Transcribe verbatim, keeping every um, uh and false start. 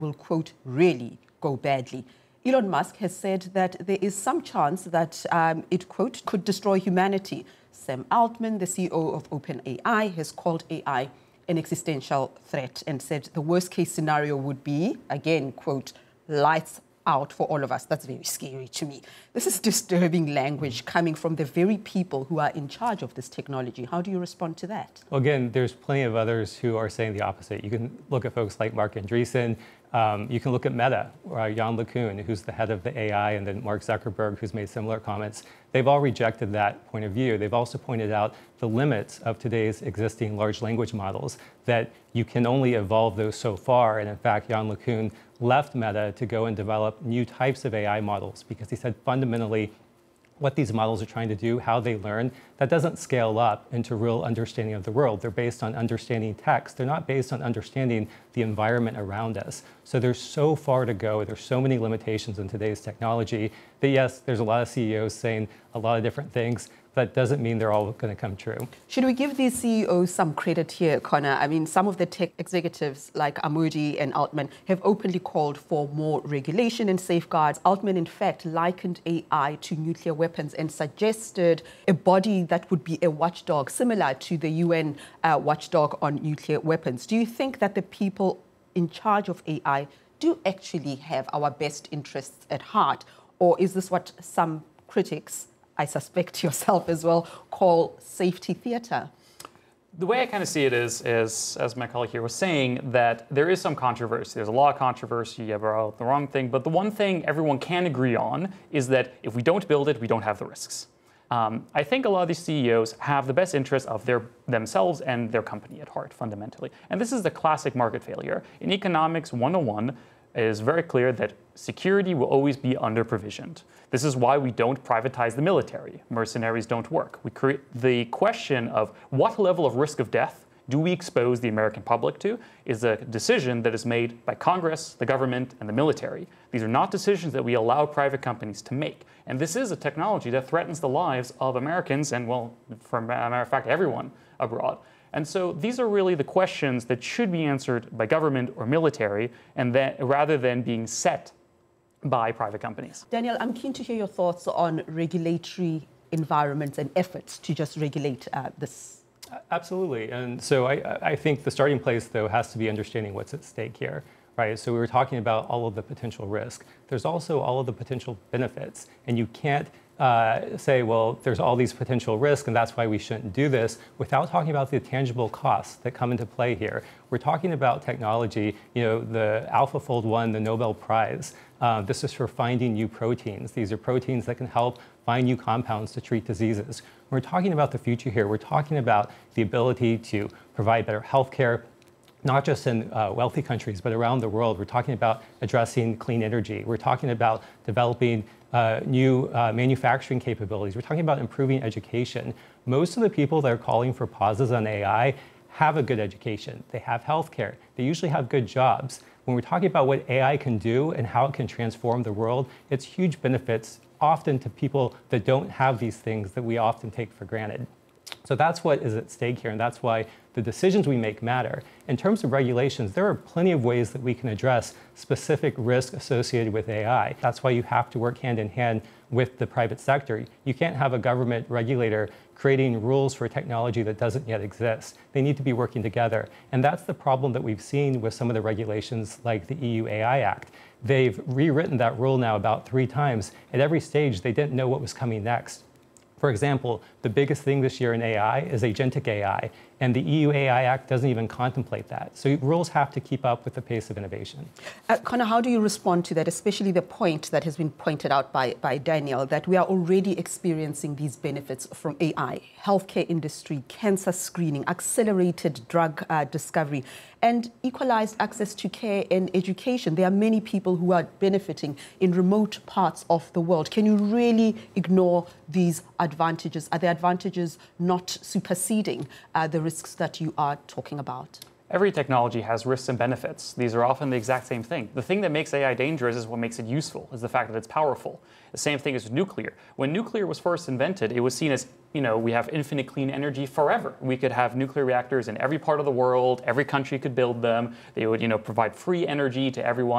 will, quote, really go badly. Elon Musk has said that there is some chance that um, it, quote, could destroy humanity. Sam Altman, the C E O of OpenAI, has called A I an existential threat and said the worst case scenario would be, again, quote, lights out for all of us. That's very scary to me. This is disturbing language coming from the very people who are in charge of this technology. How do you respond to that? Well, again, there's plenty of others who are saying the opposite. You can look at folks like Mark Andreessen. Um, you can look at Meta, or Yann LeCun, who's the head of the A I, and then Mark Zuckerberg, who's made similar comments. They've all rejected that point of view. They've also pointed out the limits of today's existing large language models, that you can only evolve those so far. And in fact, Yann LeCun left Meta to go and develop new types of A I models because he said fundamentally what these models are trying to do, how they learn, that doesn't scale up into real understanding of the world. They're based on understanding text. They're not based on understanding the environment around us. So there's so far to go. There's so many limitations in today's technology that, yes, there's a lot of C E Os saying a lot of different things. That doesn't mean they're all going to come true. Should we give these C E Os some credit here, Connor? I mean, some of the tech executives like Amudi and Altman have openly called for more regulation and safeguards. Altman, in fact, likened A I to nuclear weapons and suggested a body that would be a watchdog, similar to the U N uh, watchdog on nuclear weapons. Do you think that the people in charge of A I do actually have our best interests at heart? Or is this what some critics, I suspect yourself as well, call safety theater? The way I kind of see it is, is, as my colleague here was saying, that there is some controversy. There's a lot of controversy about the wrong thing, but the one thing everyone can agree on is that if we don't build it, we don't have the risks. Um, I think a lot of these C E Os have the best interests of their themselves and their company at heart, fundamentally. And this is the classic market failure. In economics one oh one, it is very clear that security will always be under-provisioned. This is why we don't privatize the military. Mercenaries don't work. We create the question of what level of risk of death do we expose the American public to is a decision that is made by Congress, the government, and the military. These are not decisions that we allow private companies to make. And this is a technology that threatens the lives of Americans and, well, for a matter of fact, everyone abroad. And so these are really the questions that should be answered by government or military, and that, rather than being set by private companies. Daniel, I'm keen to hear your thoughts on regulatory environments and efforts to just regulate uh, this. Absolutely. And so I, I think the starting place, though, has to be understanding what's at stake here. Right? So we were talking about all of the potential risk. There's also all of the potential benefits. And you can't uh, say, well, there's all these potential risks, and that's why we shouldn't do this, without talking about the tangible costs that come into play here. We're talking about technology, you know, the AlphaFold won the Nobel Prize. Uh, this is for finding new proteins. These are proteins that can help find new compounds to treat diseases. When we're talking about the future here, we're talking about the ability to provide better healthcare, not just in uh, wealthy countries, but around the world. We're talking about addressing clean energy. We're talking about developing uh, new uh, manufacturing capabilities. We're talking about improving education. Most of the people that are calling for pauses on A I have a good education. They have healthcare. They usually have good jobs. When we're talking about what A I can do and how it can transform the world, it's huge benefits often to people that don't have these things that we often take for granted. So that's what is at stake here, and that's why the decisions we make matter. In terms of regulations, there are plenty of ways that we can address specific risk associated with A I. That's why you have to work hand in hand with the private sector. You can't have a government regulator creating rules for technology that doesn't yet exist. They need to be working together. And that's the problem that we've seen with some of the regulations like the E U A I Act. They've rewritten that rule now about three times. At every stage, they didn't know what was coming next. For example, the biggest thing this year in A I is agentic A I, and the E U A I Act doesn't even contemplate that. So rules have to keep up with the pace of innovation. Uh, Connor, how do you respond to that, especially the point that has been pointed out by, by Daniel, that we are already experiencing these benefits from A I, healthcare industry, cancer screening, accelerated drug uh, discovery, and equalized access to care and education. There are many people who are benefiting in remote parts of the world. Can you really ignore these advantages? Are the advantages not superseding uh, the risks that you are talking about? Every technology has risks and benefits. These are often the exact same thing. The thing that makes A I dangerous is what makes it useful, is the fact that it's powerful. The same thing is with nuclear. When nuclear was first invented, it was seen as, you know, we have infinite clean energy forever. We could have nuclear reactors in every part of the world. Every country could build them. They would, you know, provide free energy to everyone.